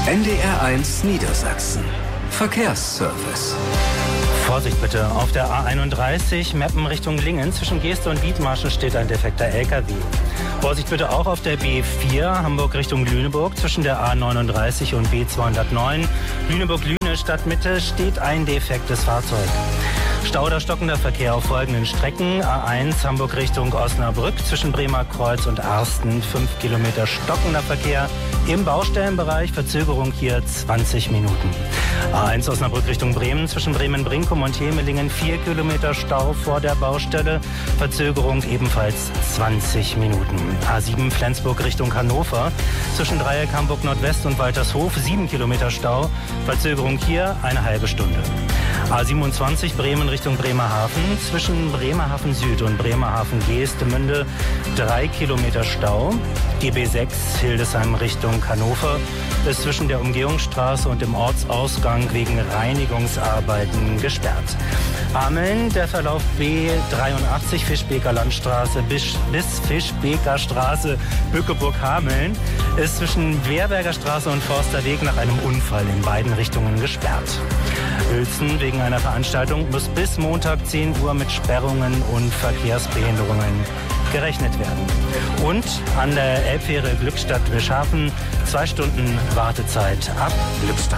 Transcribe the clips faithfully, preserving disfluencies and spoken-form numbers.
N D R eins Niedersachsen. Verkehrsservice. Vorsicht bitte, auf der A einunddreißig Meppen Richtung Lingen zwischen Geest und Wiedmarschen steht ein defekter L K W. Vorsicht bitte auch auf der B vier Hamburg Richtung Lüneburg zwischen der A neununddreißig und B zweihundertneun Lüneburg-Lüne Stadtmitte steht ein defektes Fahrzeug. Stau oder stockender Verkehr auf folgenden Strecken. A eins Hamburg Richtung Osnabrück zwischen Bremer Kreuz und Arsten. fünf Kilometer stockender Verkehr im Baustellenbereich. Verzögerung hier zwanzig Minuten. A eins Osnabrück Richtung Bremen zwischen Bremen-Brinkum und Hemelingen. vier Kilometer Stau vor der Baustelle. Verzögerung ebenfalls zwanzig Minuten. A sieben Flensburg Richtung Hannover zwischen Dreieck Hamburg Nordwest und Waltershof. sieben Kilometer Stau. Verzögerung hier eine halbe Stunde. A siebenundzwanzig Bremen Richtung Bremerhaven zwischen Bremerhaven Süd und Bremerhaven Geestemünde drei Kilometer Stau. Die B sechs Hildesheim Richtung Hannover ist zwischen der Umgehungsstraße und dem Ortsausgang wegen Reinigungsarbeiten gesperrt. Hameln, der Verlauf B dreiundachtzig Fischbeker Landstraße bis, bis Fischbeker Straße Bückeburg-Hameln ist zwischen Wehrberger Straße und Forsterweg nach einem Unfall in beiden Richtungen gesperrt. Uelzen wegen einer Veranstaltung muss bis Montag zehn Uhr mit Sperrungen und Verkehrsbehinderungen gerechnet werden. Und an der Elbfähre Glückstadt-Wischhafen zwei Stunden Wartezeit ab Glückstadt.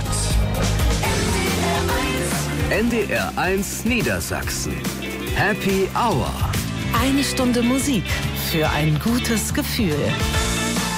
N D R eins Niedersachsen. Happy Hour. Eine Stunde Musik für ein gutes Gefühl.